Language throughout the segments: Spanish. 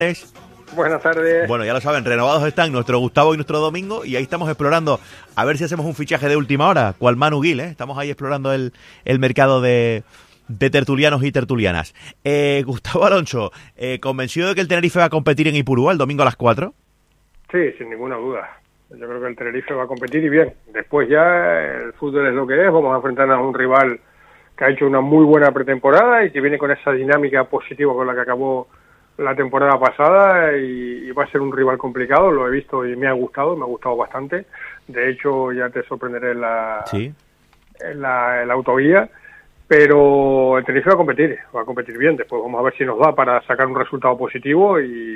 Buenas tardes. Bueno, ya lo saben, renovados están nuestro Gustavo y nuestro Domingo, y ahí estamos explorando a ver si hacemos un fichaje de última hora, cual Manu Gil, ¿eh? Estamos ahí explorando el mercado de tertulianos y tertulianas. Gustavo Alonso, ¿convencido de que el Tenerife va a competir en Ipurúa el domingo a las 4? Sí, sin ninguna duda. Yo creo que el Tenerife va a competir y bien. Después ya el fútbol es lo que es, vamos a enfrentarnos a un rival que ha hecho una muy buena pretemporada y que viene con esa dinámica positiva con la que acabó la temporada pasada y va a ser un rival complicado. Lo he visto y me ha gustado bastante. De hecho, ya te sorprenderé en la autovía, pero el Tenerife va a competir bien. Después vamos a ver si nos da para sacar un resultado positivo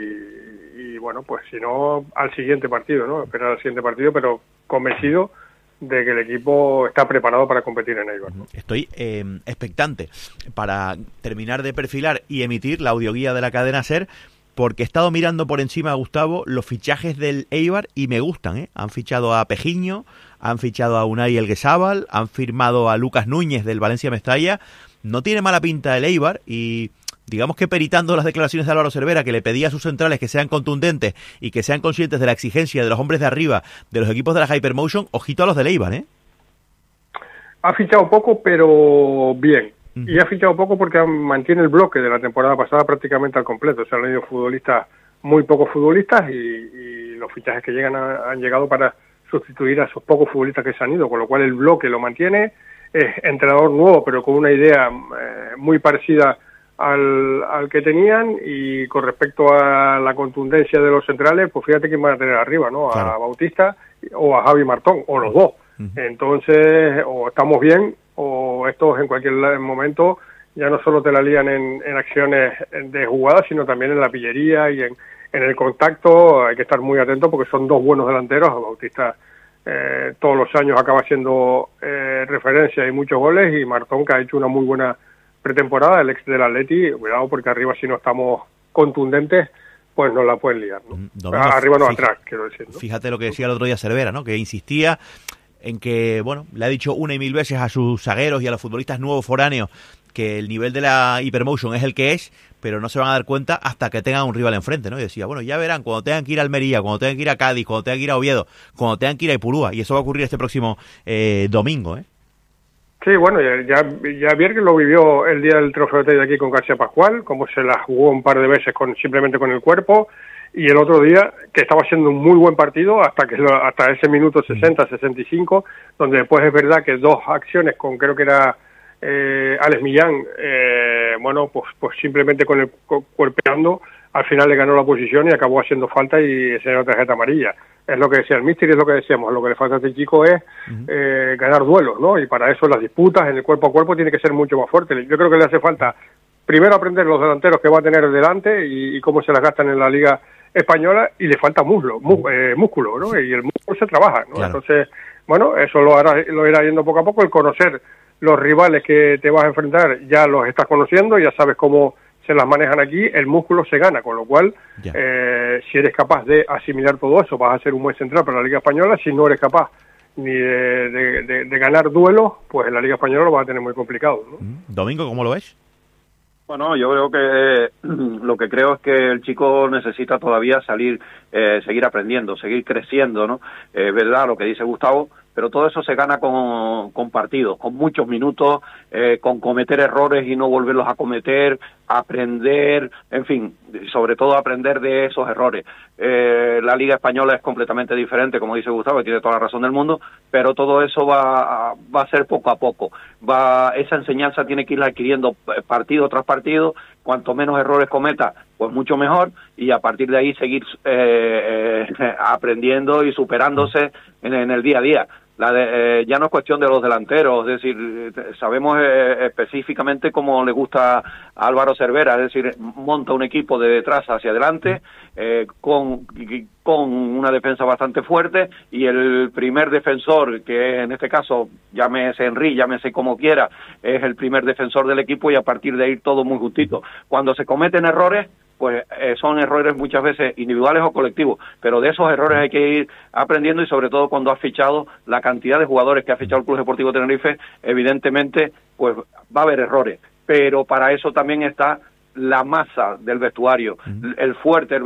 y bueno, pues si no, al siguiente partido, ¿no? Esperar al siguiente partido, pero convencido de que el equipo está preparado para competir en Eibar, ¿no? Estoy expectante para terminar de perfilar y emitir la audioguía de la cadena SER, porque he estado mirando por encima, Gustavo, los fichajes del Eibar y me gustan, ¿eh? Han fichado a Pejiño, han fichado a Unai Elguezábal, han firmado a Lucas Núñez del Valencia Mestalla. No tiene mala pinta el Eibar y digamos que peritando las declaraciones de Álvaro Cervera, que le pedía a sus centrales que sean contundentes y que sean conscientes de la exigencia de los hombres de arriba de los equipos de la Hypermotion, ojito a los del Eibar, ¿eh? Ha fichado poco, pero bien. Y ha fichado poco porque mantiene el bloque de la temporada pasada prácticamente al completo. O sea, han ido futbolistas, muy pocos futbolistas, y los fichajes que llegan han llegado para sustituir a esos pocos futbolistas que se han ido, con lo cual el bloque lo mantiene. Es entrenador nuevo, pero con una idea muy parecida al que tenían, y con respecto a la contundencia de los centrales, pues fíjate quién van a tener arriba, ¿no? Claro. A Bautista o a Javi Martón, o los dos. Entonces, o estamos bien, o estos en cualquier momento ya no solo te la lían en acciones de jugadas, sino también en la pillería y en el contacto. Hay que estar muy atento porque son dos buenos delanteros. Bautista todos los años acaba siendo referencia y muchos goles, y Martón, que ha hecho una muy buena pretemporada, el ex del Atleti. Cuidado, porque arriba, si no estamos contundentes, pues nos la pueden liar, ¿no? Domingo, arriba no, atrás, quiero decir, ¿no? Fíjate lo que decía el otro día Cervera, ¿no? Que insistía en que, bueno, le ha dicho una y mil veces a sus zagueros y a los futbolistas nuevos foráneos que el nivel de la Hypermotion es el que es, pero no se van a dar cuenta hasta que tengan un rival enfrente, ¿no? Y decía, bueno, ya verán, cuando tengan que ir a Almería, cuando tengan que ir a Cádiz, cuando tengan que ir a Oviedo, cuando tengan que ir a Ipurúa, y eso va a ocurrir este próximo domingo, ¿eh? Sí, bueno, ya Viergue lo vivió el día del Trofeo de aquí con García Pascual, como se la jugó un par de veces simplemente con el cuerpo, y el otro día que estaba haciendo un muy buen partido hasta ese minuto 60-65, donde después es verdad que dos acciones con, creo que era Alex Millán, bueno, pues simplemente con el cuerpeando, al final le ganó la posición y acabó haciendo falta y se dio tarjeta amarilla. Es lo que decía el míster y es lo que decíamos, lo que le falta a este chico es ganar duelos, ¿no? Y para eso las disputas en el cuerpo a cuerpo tiene que ser mucho más fuerte. Yo creo que le hace falta primero aprender los delanteros que va a tener delante y cómo se las gastan en la Liga Española, y le falta músculo, ¿no? Y el músculo se trabaja, ¿no? Claro. Entonces, bueno, eso lo irá yendo poco a poco. El conocer los rivales que te vas a enfrentar, ya los estás conociendo, ya sabes cómo se las manejan aquí, el músculo se gana, con lo cual, si eres capaz de asimilar todo eso, vas a ser un buen central para la Liga Española. Si no eres capaz ni de ganar duelos, pues en la Liga Española lo vas a tener muy complicado, ¿no? Domingo, ¿cómo lo ves? Bueno, yo creo que lo que creo es que el chico necesita todavía seguir aprendiendo, seguir creciendo, ¿no? Es verdad lo que dice Gustavo, pero todo eso se gana con partidos, con muchos minutos, con cometer errores y no volverlos a cometer, aprender, en fin, sobre todo aprender de esos errores. La Liga Española es completamente diferente, como dice Gustavo, tiene toda la razón del mundo, pero todo eso va a ser poco a poco. Esa enseñanza tiene que ir adquiriendo partido tras partido. Cuanto menos errores cometa, pues mucho mejor, y a partir de ahí seguir aprendiendo y superándose en el día a día. Ya no es cuestión de los delanteros, es decir, sabemos específicamente cómo le gusta a Álvaro Cervera, es decir, monta un equipo de detrás hacia adelante, con una defensa bastante fuerte, y el primer defensor, que en este caso, llámese Henry, llámese como quiera, es el primer defensor del equipo, y a partir de ahí todo muy justito. Cuando se cometen errores, pues son errores muchas veces individuales o colectivos, pero de esos errores hay que ir aprendiendo, y sobre todo cuando has fichado la cantidad de jugadores que ha fichado el Club Deportivo Tenerife, evidentemente pues va a haber errores, pero para eso también está la masa del vestuario, el fuerte,